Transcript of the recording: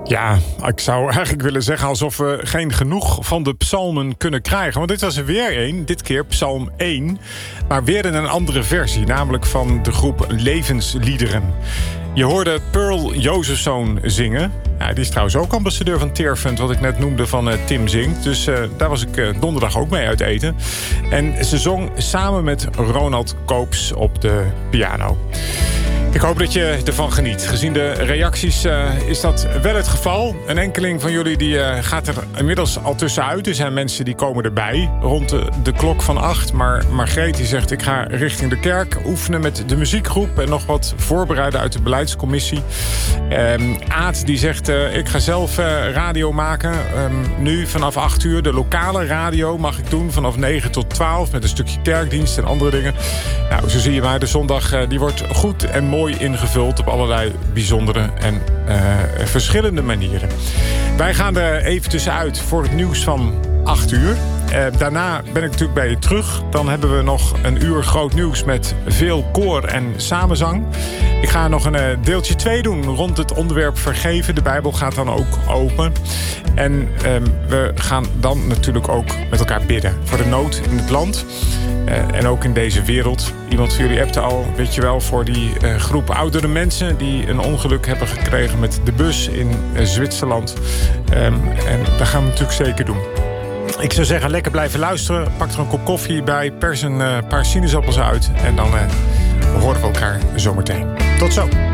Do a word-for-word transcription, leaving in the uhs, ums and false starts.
Ja, ik zou eigenlijk willen zeggen alsof we geen genoeg van de psalmen kunnen krijgen. Want dit was er weer één, dit keer psalm één. Maar weer in een andere versie, namelijk van de groep Levensliederen. Je hoorde Pearl Jozefzoon zingen. Ja, die is trouwens ook ambassadeur van Tearfund, wat ik net noemde van uh, Tim Zingt. Dus uh, daar was ik uh, donderdag ook mee uit eten. En ze zong samen met Ronald Koops op de piano. Ik hoop dat je ervan geniet. Gezien de reacties uh, is dat wel het geval. Een enkeling van jullie die, uh, gaat er inmiddels al tussenuit. Er zijn mensen die komen erbij rond de, de klok van acht. Maar Margreet die zegt, ik ga richting de kerk oefenen met de muziekgroep en nog wat voorbereiden uit de beleidscommissie. Um, Aad die zegt, uh, ik ga zelf uh, radio maken. Um, nu vanaf acht uur. De lokale radio mag ik doen vanaf negen tot twaalf. Met een stukje kerkdienst en andere dingen. Nou, zo zie je maar, de zondag uh, die wordt goed en mooi ingevuld op allerlei bijzondere en uh, verschillende manieren. Wij gaan er even tussenuit voor het nieuws van acht uur. Uh, daarna ben ik natuurlijk bij je terug. Dan hebben we nog een uur groot nieuws met veel koor en samenzang. Ik ga nog een uh, deeltje twee doen rond het onderwerp vergeven. De Bijbel gaat dan ook open. En uh, we gaan dan natuurlijk ook met elkaar bidden voor de nood in het land. Uh, en ook in deze wereld. Iemand van jullie appte al, weet je wel, voor die uh, groep oudere mensen die een ongeluk hebben gekregen met de bus in uh, Zwitserland. Um, en dat gaan we natuurlijk zeker doen. Ik zou zeggen, lekker blijven luisteren. Pak er een kop koffie bij, pers een uh, paar sinaasappels uit. En dan uh, horen we elkaar zometeen. Tot zo.